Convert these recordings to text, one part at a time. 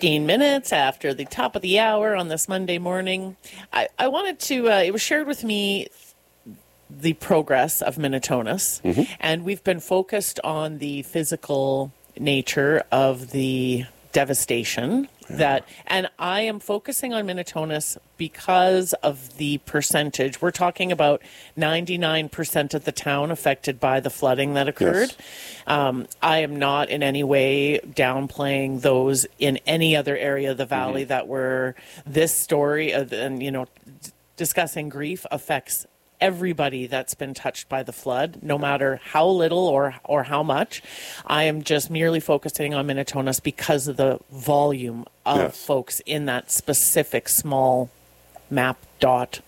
15 minutes after the top of the hour on this Monday morning. I wanted to, it was shared with me the progress of Minitonas, and we've been focused on the physical nature of the devastation that, and I am focusing on Minitonas because of the percentage. We're talking about 99% of the town affected by the flooding that occurred. Yes. I am not in any way downplaying those in any other area of the valley that were this story, and discussing grief affects everybody that's been touched by the flood, no matter how little or how much. I am just merely focusing on Minitonas because of the volume of folks in that specific small map dot.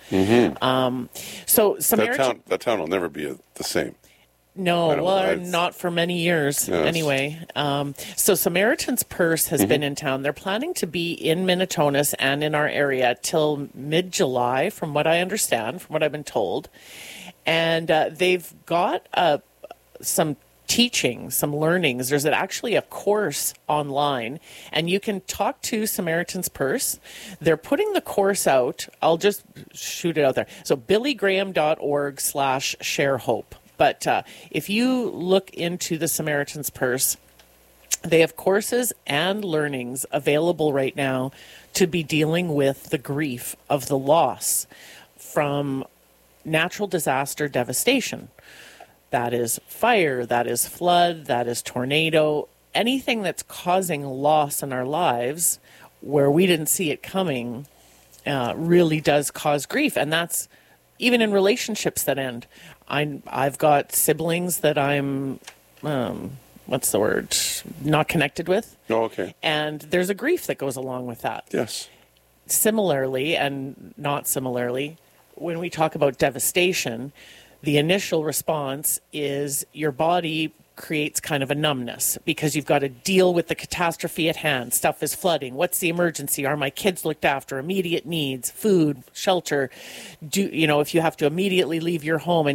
So Samaritan... That town will never be the same. No, well, not for many years, anyway. So Samaritan's Purse has been in town. They're planning to be in Minitonas and in our area till mid-July, from what I understand, from what I've been told. And they've got some teaching, some learnings. There's actually a course online, and you can talk to Samaritan's Purse. They're putting the course out. I'll just shoot it out there. So billygraham.org/sharehope. But if you look into the Samaritan's Purse, they have courses and learnings available right now to be dealing with the grief of the loss from natural disaster devastation. That is fire, that is flood, that is tornado, anything that's causing loss in our lives where we didn't see it coming really does cause grief. And that's even in relationships that end. I've got siblings that I'm, what's the word, not connected with. Oh, okay. And there's a grief that goes along with that. Yes. Similarly, and not similarly, when we talk about devastation, the initial response is your body creates kind of a numbness because you've got to deal with the catastrophe at hand. Stuff is flooding. What's the emergency? Are my kids looked after? Immediate needs, food, shelter. If you have to immediately leave your home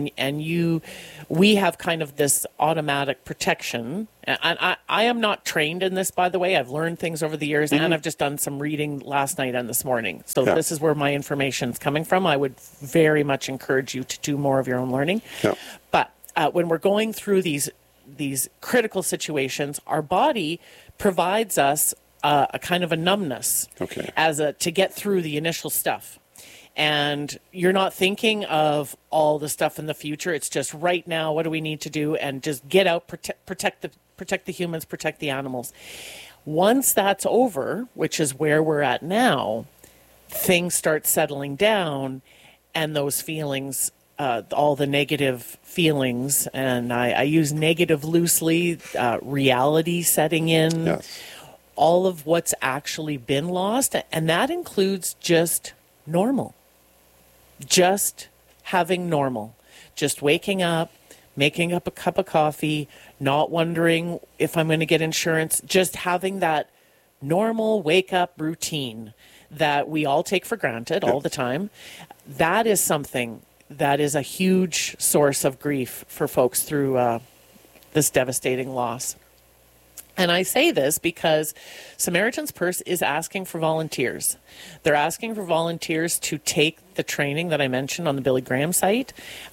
we have kind of this automatic protection. And I am not trained in this, by the way. I've learned things over the years, and I've just done some reading last night and this morning. So this is where my information is coming from. I would very much encourage you to do more of your own learning. Yeah. But when we're going through these critical situations, our body provides us a kind of a numbness to get through the initial stuff. And you're not thinking of all the stuff in the future. It's just right now, what do we need to do? And just get out, protect the humans, protect the animals. Once that's over, which is where we're at now, things start settling down, and those feelings, all the negative feelings, and I use negative loosely, reality setting in, all of what's actually been lost, and that includes just normal. Just having normal. Just waking up, making up a cup of coffee, not wondering if I'm going to get insurance, just having that normal wake-up routine that we all take for granted all the time. That is something that is a huge source of grief for folks through this devastating loss. And I say this because Samaritan's Purse is asking for volunteers. They're asking for volunteers to take the training that I mentioned on the Billy Graham site.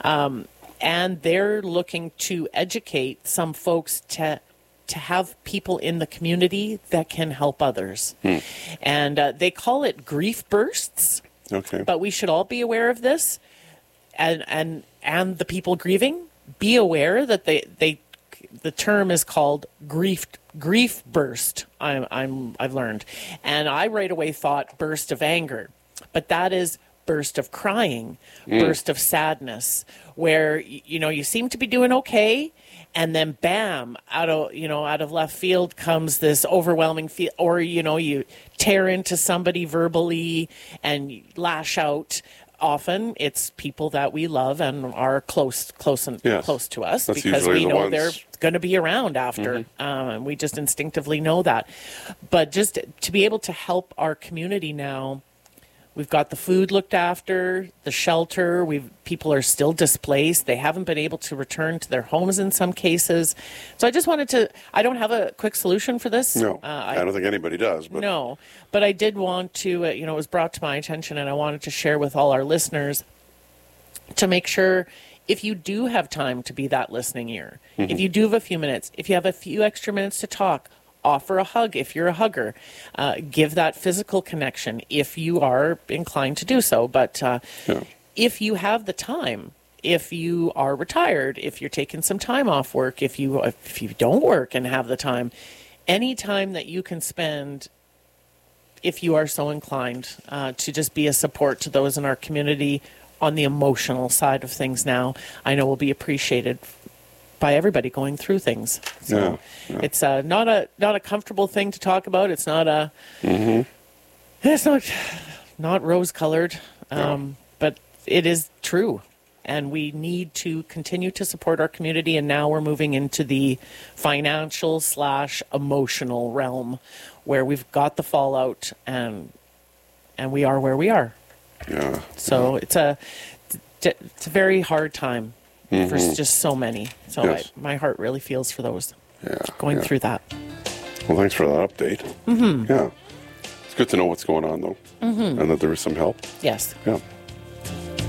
And they're looking to educate some folks to have people in the community that can help others. And they call it grief bursts. Okay. But we should all be aware of this. And the people grieving, be aware that the term is called grief burst. I've learned, and I right away thought burst of anger, but that is burst of crying, burst of sadness, where you seem to be doing okay, and then bam, out of left field comes this overwhelming feel, or you tear into somebody verbally and lash out. Often it's people that we love and are close to us. That's because we know they're going to be around after. And we just instinctively know that. But just to be able to help our community now We've got the food looked after, the shelter. People are still displaced. They haven't been able to return to their homes in some cases. So I just wanted to, I don't have a quick solution for this. No, I don't think anybody does. But No, but I did want to, it was brought to my attention and I wanted to share with all our listeners to make sure if you do have time to be that listening ear, if you do have a few minutes, if you have a few extra minutes to talk, offer a hug if you're a hugger. Give that physical connection if you are inclined to do so. But if you have the time, if you are retired, if you're taking some time off work, if you don't work and have the time, any time that you can spend, if you are so inclined, to just be a support to those in our community on the emotional side of things now, I know will be appreciated by everybody going through things. So it's not a comfortable thing to talk about. It's not a it's not rose colored, but it is true. And we need to continue to support our community. And now we're moving into the financial / emotional realm where we've got the fallout and we are where we are. Yeah. So it's a very hard time. For just so many. So Yes. my heart really feels for those Yeah. going through that. Well, thanks for that update. Yeah. It's good to know what's going on, though, and that there is some help. Yes. Yeah.